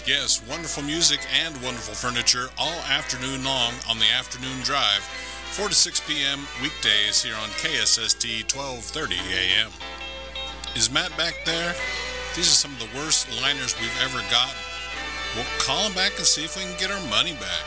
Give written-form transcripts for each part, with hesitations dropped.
Yes, wonderful music and wonderful furniture all afternoon long on the Afternoon Drive, 4 to 6 p.m. weekdays here on KSST 1230 a.m. Is Matt back there? These are some of the worst liners we've ever gotten. We'll call him back and see if we can get our money back.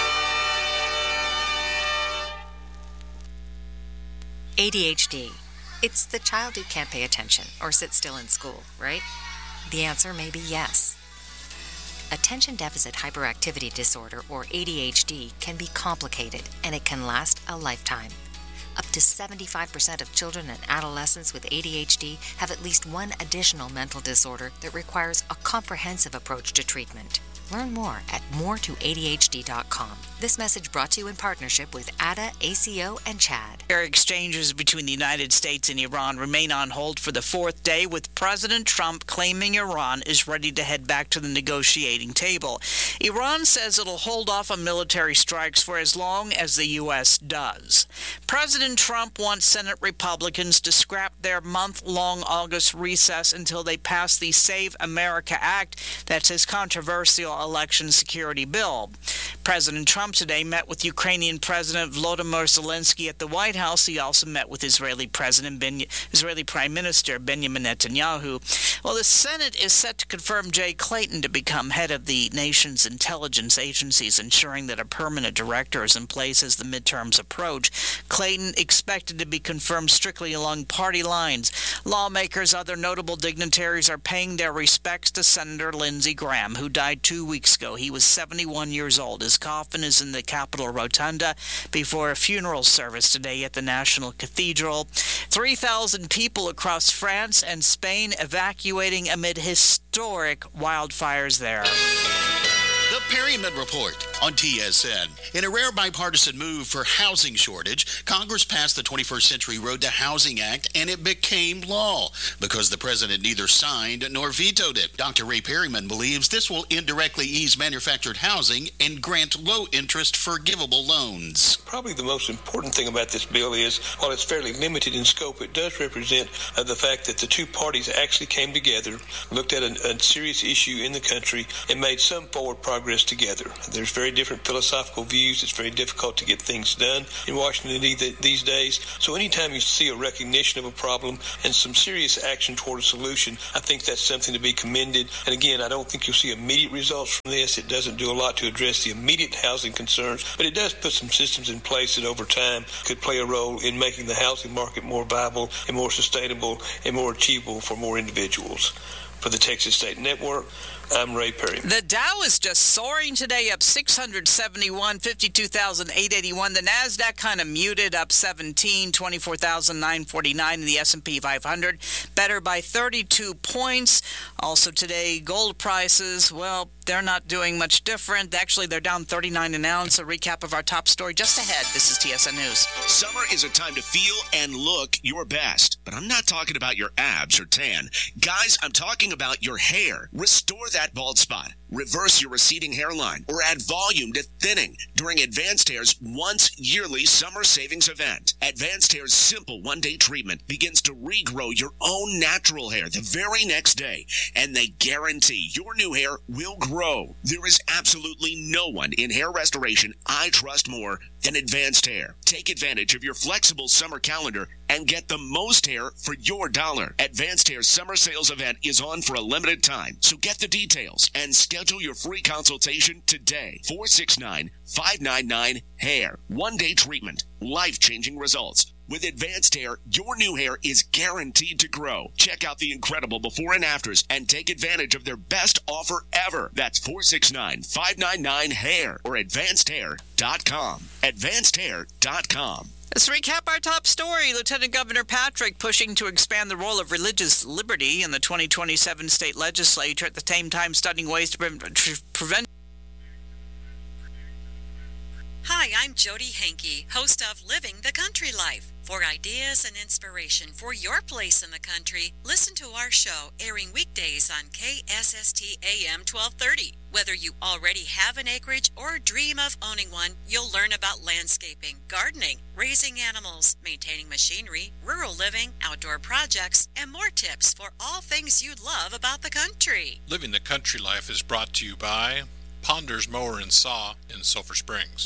ADHD. It's the child who can't pay attention or sit still in school, right? The answer may be yes. Attention Deficit Hyperactivity Disorder, or ADHD, can be complicated, and it can last a lifetime. Up to 75% of children and adolescents with ADHD have at least one additional mental disorder that requires a comprehensive approach to treatment. Learn more at more2adhd.com. This message brought to you in partnership with ADA, ACO, and CHAD. Air exchanges between the United States and Iran remain on hold for the fourth day, with President Trump claiming Iran is ready to head back to the negotiating table. Iran says it'll hold off on military strikes for as long as the U.S. does. President Trump wants Senate Republicans to scrap their month-long August recess until they pass the Save America Act. That's his controversial election security bill. President Trump today met with Ukrainian President Volodymyr Zelensky at the White House. He also met with Israeli Prime Minister Benjamin Netanyahu. Well, the Senate is set to confirm Jay Clayton to become head of the nation's intelligence agencies, ensuring that a permanent director is in place as the midterms approach. Clayton expected to be confirmed strictly along party lines. Lawmakers, other notable dignitaries are paying their respects to Senator Lindsey Graham, who died 2 weeks ago. He was 71 years old. His coffin is in the Capitol Rotunda before a funeral service today at the National Cathedral. 3,000 people across France and Spain evacuating amid historic wildfires there. The Perryman Report on TSN. In a rare bipartisan move for housing shortage, Congress passed the 21st Century Road to Housing Act, and it became law because the president neither signed nor vetoed it. Dr. Ray Perryman believes this will indirectly ease manufactured housing and grant low-interest forgivable loans. Probably the most important thing about this bill is, while it's fairly limited in scope, it does represent the fact that the two parties actually came together, looked at a serious issue in the country, and made some forward progress together. There's very different philosophical views. It's very difficult to get things done in Washington these days. So anytime you see a recognition of a problem and some serious action toward a solution, I think that's something to be commended. And again, I don't think you'll see immediate results from this. It doesn't do a lot to address the immediate housing concerns, but it does put some systems in place that over time could play a role in making the housing market more viable and more sustainable and more achievable for more individuals. For the Texas State Network, I'm Ray Perry. The Dow is just soaring today, up 671, 52,881. The NASDAQ kind of muted, up 17, 24,949. And the S&P 500 better by 32 points. Also today, gold prices, well, they're not doing much different. Actually, they're down 39 an ounce. A recap of our top story just ahead. This is TSN News. Summer is a time to feel and look your best. But I'm not talking about your abs or tan. Guys, I'm talking about your hair. Restore that bald spot. Reverse your receding hairline or add volume to thinning during Advanced Hair's once yearly summer savings event. Advanced Hair's simple one-day treatment begins to regrow your own natural hair the very next day, and they guarantee your new hair will grow. There is absolutely no one in hair restoration I trust more than Advanced Hair. Take advantage of your flexible summer calendar and get the most hair for your dollar. Advanced Hair's summer sales event is on for a limited time, so get the details and schedule your free consultation today. 469-599-HAIR. One-day treatment. Life-changing results. With Advanced Hair, your new hair is guaranteed to grow. Check out the incredible before and afters and take advantage of their best offer ever. That's 469-599-HAIR or AdvancedHair.com. AdvancedHair.com. Let's recap our top story. Lieutenant Governor Patrick pushing to expand the role of religious liberty in the 2027 state legislature, at the same time studying ways to prevent Hi, I'm Jody Hankey, host of Living the Country Life. For ideas and inspiration for your place in the country, listen to our show airing weekdays on KSST AM 1230. Whether you already have an acreage or dream of owning one, you'll learn about landscaping, gardening, raising animals, maintaining machinery, rural living, outdoor projects, and more tips for all things you love about the country. Living the Country Life is brought to you by Ponders Mower and Saw in Sulphur Springs.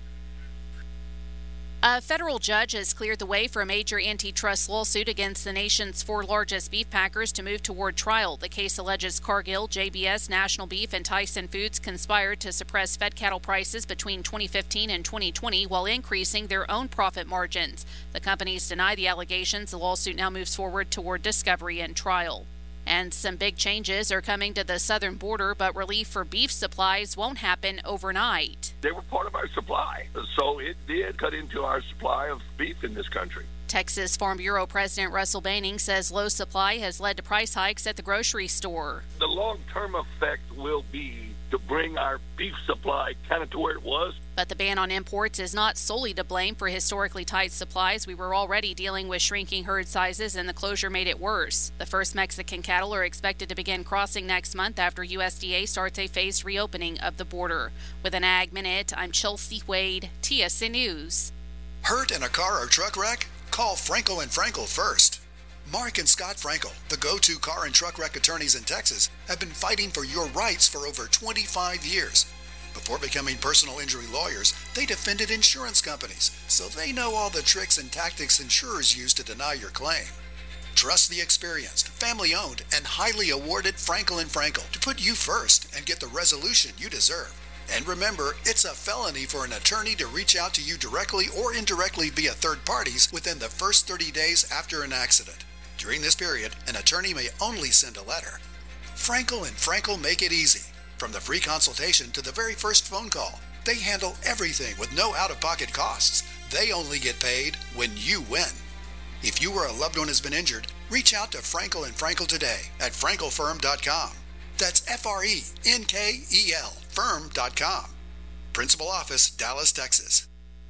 A federal judge has cleared the way for a major antitrust lawsuit against the nation's 4 largest beef packers to move toward trial. The case alleges Cargill, JBS, National Beef, and Tyson Foods conspired to suppress fed cattle prices between 2015 and 2020 while increasing their own profit margins. The companies deny the allegations. The lawsuit now moves forward toward discovery and trial. And some big changes are coming to the southern border, but relief for beef supplies won't happen overnight. They were part of our supply, so it did cut into our supply of beef in this country. Texas Farm Bureau President Russell Banning says low supply has led to price hikes at the grocery store. The long-term effect will be to bring our beef supply kind of to where it was. But the ban on imports is not solely to blame for historically tight supplies. We were already dealing with shrinking herd sizes, and the closure made it worse. The first Mexican cattle are expected to begin crossing next month after USDA starts a phased reopening of the border. With an Ag Minute, I'm Chelsea Wade, TSN News. Hurt in a car or truck wreck? Call Frankel & Frankel first. Mark and Scott Frankel, the go-to car and truck wreck attorneys in Texas, have been fighting for your rights for over 25 years. Before becoming personal injury lawyers, they defended insurance companies, so they know all the tricks and tactics insurers use to deny your claim. Trust the experienced, family-owned, and highly awarded Frankel & Frankel to put you first and get the resolution you deserve. And remember, it's a felony for an attorney to reach out to you directly or indirectly via third parties within the first 30 days after an accident. During this period, an attorney may only send a letter. Frankel & Frankel make it easy. From the free consultation to the very first phone call, they handle everything with no out-of-pocket costs. They only get paid when you win. If you or a loved one has been injured, reach out to Frankel & Frankel today at frankelfirm.com. That's F-R-E-N-K-E-L firm.com. Principal Office, Dallas, Texas.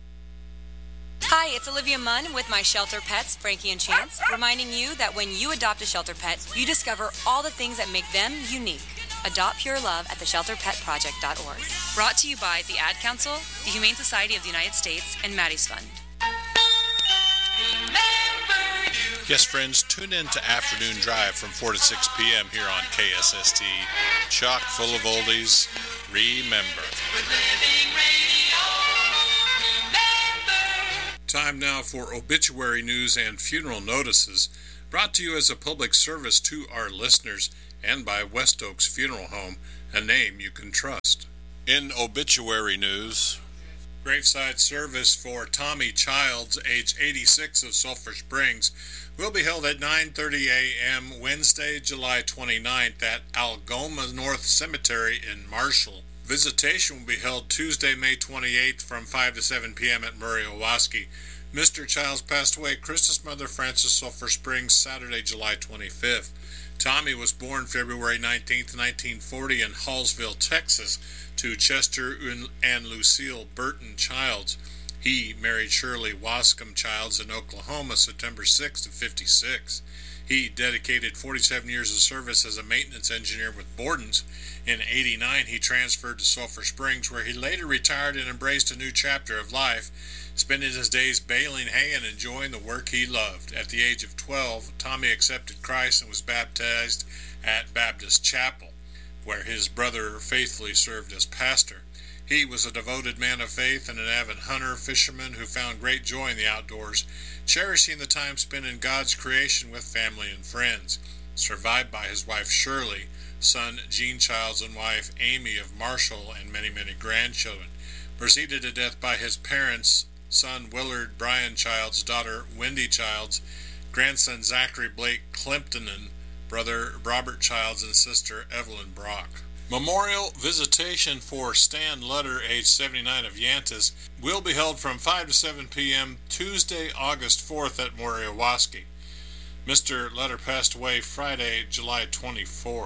Hi, it's Olivia Munn with my shelter pets, Frankie and Chance, reminding you that when you adopt a shelter pet, you discover all the things that make them unique. Adopt Pure Love at theshelterpetproject.org. Brought to you by the Ad Council, the Humane Society of the United States, and Maddie's Fund. Yes, friends, tune in to Afternoon Drive from 4 to 6 p.m. here on KSST. Chock full of oldies. Remember. Time now for obituary news and funeral notices, brought to you as a public service to our listeners and by West Oaks Funeral Home, a name you can trust. In obituary news, graveside service for Tommy Childs, age 86 of Sulphur Springs, will be held at 9:30 a.m. Wednesday, July 29th at Algoma North Cemetery in Marshall. Visitation will be held Tuesday, May 28th from 5 to 7 p.m. at Murray Owaski. Mr. Childs passed away at Chris's mother, Frances, Sulphur Springs, Saturday, July 25th. Tommy was born February 19, 1940 in Hallsville, Texas, to Chester and Lucille Burton Childs. He married Shirley Wascom Childs in Oklahoma September 6 of 56. He dedicated 47 years of service as a maintenance engineer with Borden's. In 89, he transferred to Sulphur Springs, where he later retired and embraced a new chapter of life, spending his days baling hay and enjoying the work he loved. At the age of 12, Tommy accepted Christ and was baptized at Baptist Chapel, where his brother faithfully served as pastor. He was a devoted man of faith and an avid hunter, fisherman who found great joy in the outdoors, cherishing the time spent in God's creation with family and friends. Survived by his wife Shirley, son Gene Childs, and wife Amy of Marshall, and many, many grandchildren. Preceded to death by his parents, son Willard Brian Childs, daughter Wendy Childs, grandson Zachary Blake Climptonen, brother Robert Childs, and sister Evelyn Brock. Memorial visitation for Stan Lutter, age 79 of Yantas, will be held from 5 to 7 p.m. Tuesday, August 4th at Murray Owaski. Mr. Lutter passed away Friday, July 24th.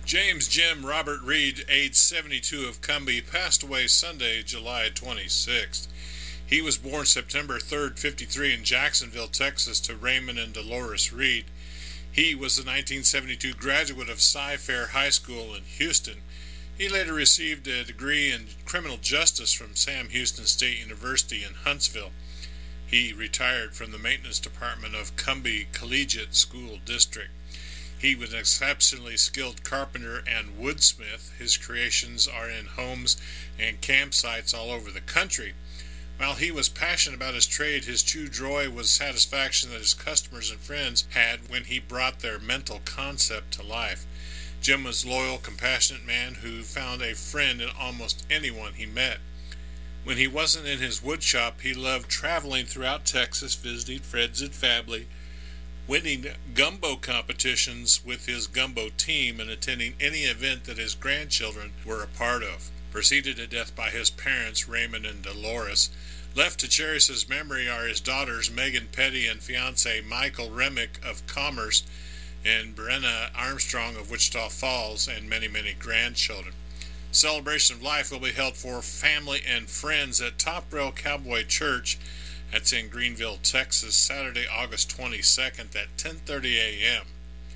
James Jim Robert Reed, age 72, of Cumbie, passed away Sunday, July 26th. He was born September 3rd, 53 in Jacksonville, Texas, to Raymond and Dolores Reed. He was a 1972 graduate of Cy-Fair High School in Houston. He later received a degree in criminal justice from Sam Houston State University in Huntsville. He retired from the maintenance department of Cumbie Collegiate School District. He was an exceptionally skilled carpenter and woodsmith. His creations are in homes and campsites all over the country. While he was passionate about his trade, his true joy was satisfaction that his customers and friends had when he brought their mental concept to life. Jim was a loyal, compassionate man who found a friend in almost anyone he met. When he wasn't in his wood shop, he loved traveling throughout Texas, visiting friends and family, winning gumbo competitions with his gumbo team, and attending any event that his grandchildren were a part of. Preceded to death by his parents, Raymond and Dolores. Left to cherish his memory are his daughters, Megan Petty and fiancé Michael Remick of Commerce, and Brenna Armstrong of Wichita Falls, and many, many grandchildren. Celebration of life will be held for family and friends at Top Rail Cowboy Church. That's in Greenville, Texas, Saturday, August 22nd at 10:30 a.m.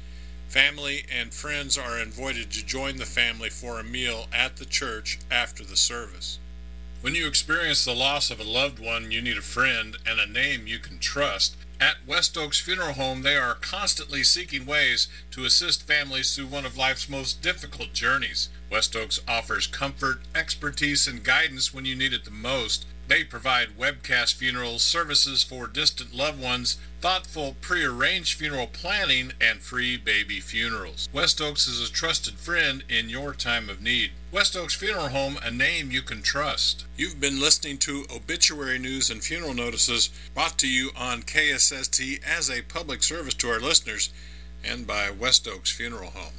Family and friends are invited to join the family for a meal at the church after the service. When you experience the loss of a loved one, you need a friend and a name you can trust. At West Oaks Funeral Home, they are constantly seeking ways to assist families through one of life's most difficult journeys. West Oaks offers comfort, expertise, and guidance when you need it the most. They provide webcast funeral services for distant loved ones, thoughtful pre-arranged funeral planning, and free baby funerals. West Oaks is a trusted friend in your time of need. West Oaks Funeral Home, a name you can trust. You've been listening to obituary news and funeral notices brought to you on KSST as a public service to our listeners and by West Oaks Funeral Home.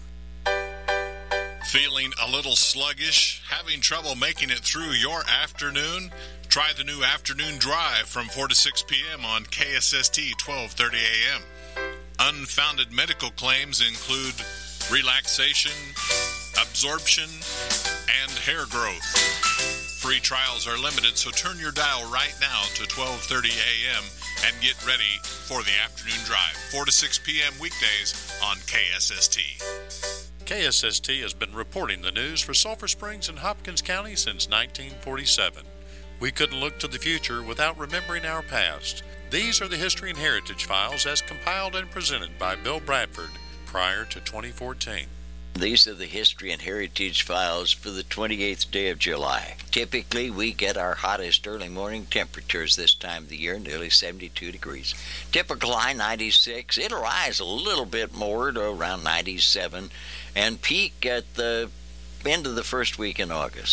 Feeling a little sluggish? Having trouble making it through your afternoon? Try the new afternoon drive from 4 to 6 p.m. on KSST 1230 a.m. Unfounded medical claims include relaxation, absorption, and hair growth. Free trials are limited, so turn your dial right now to 1230 a.m. and get ready for the afternoon drive, 4 to 6 p.m. weekdays on KSST. KSST has been reporting the news for Sulphur Springs and Hopkins County since 1947. We couldn't look to the future without remembering our past. These are the History and Heritage Files as compiled and presented by Bill Bradford prior to 2014. These are the History and Heritage Files for the 28th day of July. Typically, we get our hottest early morning temperatures this time of the year, nearly 72 degrees. Typical high 96. It'll rise a little bit more to around 97 and peak at the end of the first week in August.